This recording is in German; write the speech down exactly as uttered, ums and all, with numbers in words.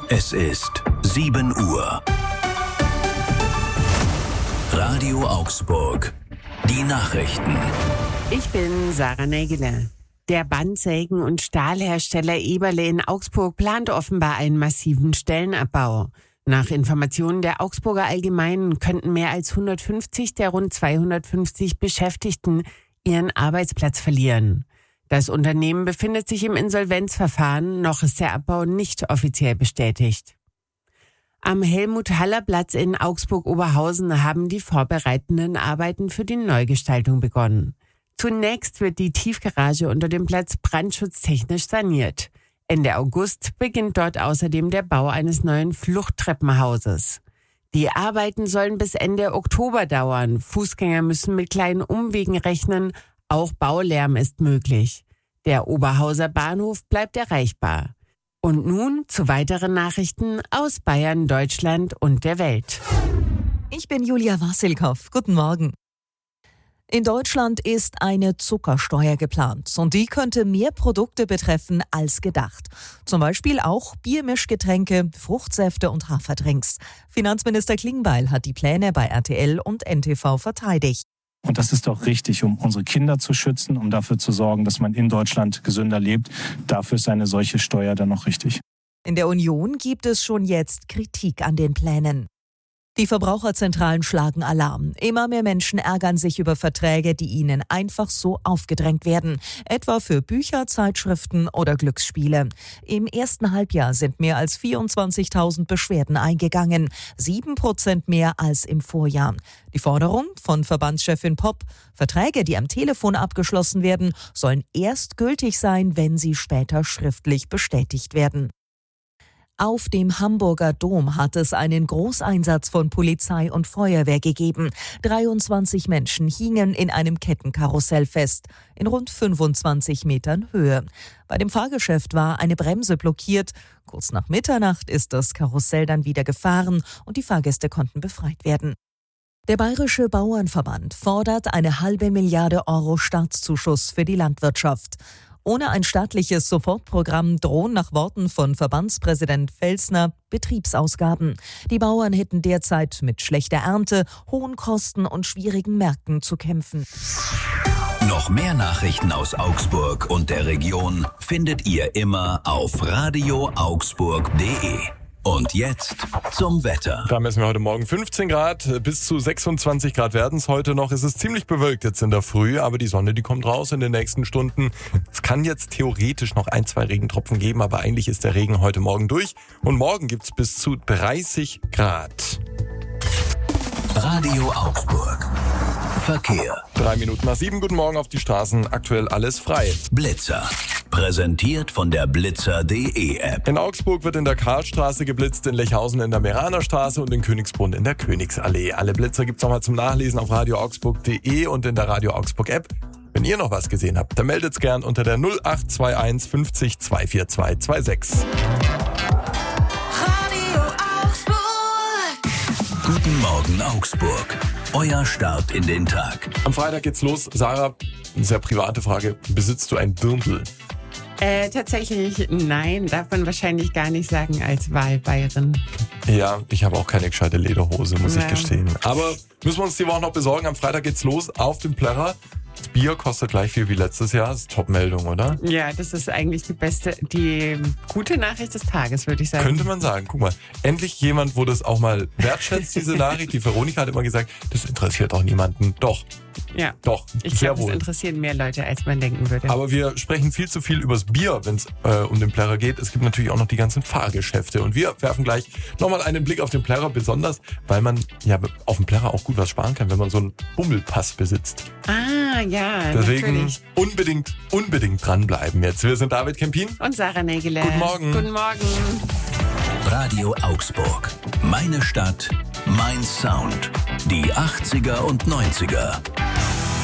Es ist sieben Uhr. Radio Augsburg. Die Nachrichten. Ich bin Sarah Nägele. Der Bandsägen- und Stahlhersteller Eberle in Augsburg plant offenbar einen massiven Stellenabbau. Nach Informationen der Augsburger Allgemeinen könnten mehr als hundertfünfzig der rund zweihundertfünfzig Beschäftigten ihren Arbeitsplatz verlieren. Das Unternehmen befindet sich im Insolvenzverfahren, noch ist der Abbau nicht offiziell bestätigt. Am Helmut-Haller-Platz in Augsburg-Oberhausen haben die vorbereitenden Arbeiten für die Neugestaltung begonnen. Zunächst wird die Tiefgarage unter dem Platz brandschutztechnisch saniert. Ende August beginnt dort außerdem der Bau eines neuen Fluchttreppenhauses. Die Arbeiten sollen bis Ende Oktober dauern. Fußgänger müssen mit kleinen Umwegen rechnen. Auch Baulärm ist möglich. Der Oberhauser Bahnhof bleibt erreichbar. Und nun zu weiteren Nachrichten aus Bayern, Deutschland und der Welt. Ich bin Julia Wassilkow. Guten Morgen. In Deutschland ist eine Zuckersteuer geplant und die könnte mehr Produkte betreffen als gedacht. Zum Beispiel auch Biermischgetränke, Fruchtsäfte und Haferdrinks. Finanzminister Klingbeil hat die Pläne bei R T L und N T V verteidigt. Und das ist doch richtig, um unsere Kinder zu schützen, um dafür zu sorgen, dass man in Deutschland gesünder lebt. Dafür ist eine solche Steuer dann noch richtig. In der Union gibt es schon jetzt Kritik an den Plänen. Die Verbraucherzentralen schlagen Alarm. Immer mehr Menschen ärgern sich über Verträge, die ihnen einfach so aufgedrängt werden. Etwa für Bücher, Zeitschriften oder Glücksspiele. Im ersten Halbjahr sind mehr als vierundzwanzigtausend Beschwerden eingegangen. Sieben Prozent mehr als im Vorjahr. Die Forderung von Verbandschefin Popp: Verträge, die am Telefon abgeschlossen werden, sollen erst gültig sein, wenn sie später schriftlich bestätigt werden. Auf dem Hamburger Dom hat es einen Großeinsatz von Polizei und Feuerwehr gegeben. dreiundzwanzig Menschen hingen in einem Kettenkarussell fest, in rund fünfundzwanzig Metern Höhe. Bei dem Fahrgeschäft war eine Bremse blockiert. Kurz nach Mitternacht ist das Karussell dann wieder gefahren und die Fahrgäste konnten befreit werden. Der Bayerische Bauernverband fordert eine halbe Milliarde Euro Staatszuschuss für die Landwirtschaft. Ohne ein staatliches Sofortprogramm drohen nach Worten von Verbandspräsident Felsner Betriebsausgaben. Die Bauern hätten derzeit mit schlechter Ernte, hohen Kosten und schwierigen Märkten zu kämpfen. Noch mehr Nachrichten aus Augsburg und der Region findet ihr immer auf radio augsburg punkt de. Und jetzt zum Wetter. Da messen wir heute Morgen fünfzehn Grad, bis zu sechsundzwanzig Grad werden es heute noch. Es ist ziemlich bewölkt jetzt in der Früh, aber die Sonne, die kommt raus in den nächsten Stunden. Es kann jetzt theoretisch noch ein, zwei Regentropfen geben, aber eigentlich ist der Regen heute Morgen durch. Und morgen gibt es bis zu dreißig Grad. Radio Augsburg. Verkehr. Drei Minuten nach sieben, guten Morgen auf die Straßen. Aktuell alles frei. Blitzer. Präsentiert von der blitzer punkt de App. In Augsburg wird in der Karlstraße geblitzt, in Lechhausen in der Meranerstraße und in Königsbrunn in der Königsallee. Alle Blitzer gibt's nochmal zum Nachlesen auf radio augsburg punkt de und in der Radio Augsburg App. Wenn ihr noch was gesehen habt, dann meldet's gern unter der null acht zwei eins fünfzig zwei vier zwei zwei sechs. Radio Augsburg. Guten Morgen Augsburg. Euer Start in den Tag. Am Freitag geht's los. Sarah, eine sehr private Frage. Besitzt du ein Dirndl? Äh, tatsächlich nein, darf man wahrscheinlich gar nicht sagen als Wahlbayerin. Ja, ich habe auch keine gescheite Lederhose, muss ja. ich gestehen. Aber müssen wir uns die Woche noch besorgen. Am Freitag geht's los auf dem Plärrer. Das Bier kostet gleich viel wie letztes Jahr. Das ist Top-Meldung, oder? Ja, das ist eigentlich die beste, die gute Nachricht des Tages, würde ich sagen. Könnte man sagen. Guck mal, endlich jemand, wo das auch mal wertschätzt, diese Nachricht. Die Veronika hat immer gesagt, das interessiert auch niemanden. Doch. Ja, doch, ich sehr glaube, wohl. es interessieren mehr Leute, als man denken würde. Aber wir sprechen viel zu viel übers Bier, wenn es äh, um den Plärrer geht. Es gibt natürlich auch noch die ganzen Fahrgeschäfte. Und wir werfen gleich nochmal einen Blick auf den Plärrer, besonders, weil man ja auf dem Plärrer auch gut was sparen kann, wenn man so einen Bummelpass besitzt. Ah, ja, Deswegen natürlich. unbedingt, unbedingt dranbleiben jetzt. Wir sind David Kempin und Sarah Nägele. Guten Morgen. Guten Morgen. Radio Augsburg. Meine Stadt, mein Sound. Die achtziger und neunziger.